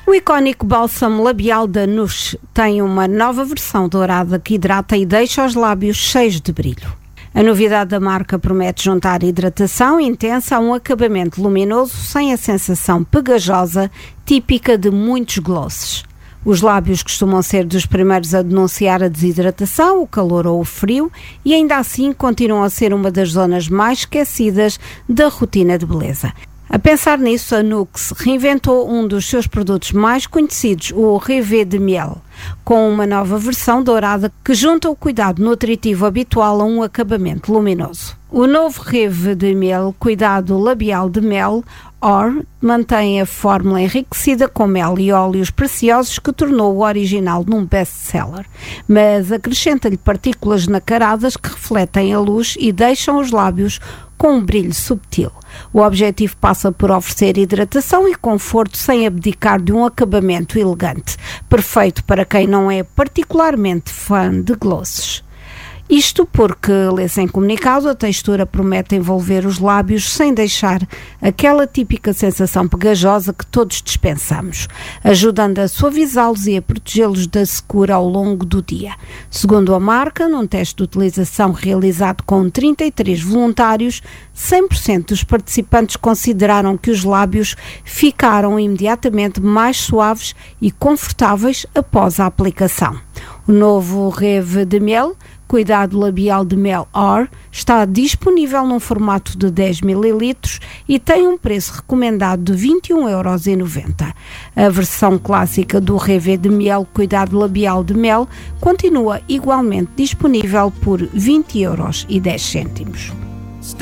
O icónico bálsamo labial da Nuxe tem uma nova versão dourada que hidrata e deixa os lábios cheios de brilho. A novidade da marca promete juntar hidratação intensa a um acabamento luminoso sem a sensação pegajosa típica de muitos glosses. Os lábios costumam ser dos primeiros a denunciar a desidratação, o calor ou o frio e ainda assim continuam a ser uma das zonas mais esquecidas da rotina de beleza. A pensar nisso, a Nuxe reinventou um dos seus produtos mais conhecidos, o Rêve de Miel, com uma nova versão dourada que junta o cuidado nutritivo habitual a um acabamento luminoso. O novo Rêve de Miel, cuidado labial de mel, OR, mantém a fórmula enriquecida com mel e óleos preciosos que tornou o original num best-seller, mas acrescenta-lhe partículas nacaradas que refletem a luz e deixam os lábios com um brilho subtil. O objetivo passa por oferecer hidratação e conforto sem abdicar de um acabamento elegante, perfeito para quem não é particularmente fã de glosses. Isto porque, lê-se em comunicado, a textura promete envolver os lábios sem deixar aquela típica sensação pegajosa que todos dispensamos, ajudando a suavizá-los e a protegê-los da secura ao longo do dia. Segundo a marca, num teste de utilização realizado com 33 voluntários, 100% dos participantes consideraram que os lábios ficaram imediatamente mais suaves e confortáveis após a aplicação. O novo Rêve de Miel, cuidado labial de mel OR, está disponível num formato de 10 ml e tem um preço recomendado de 21,90 €. A versão clássica do Rêve de Miel, cuidado labial de mel, continua igualmente disponível por 20,10 €.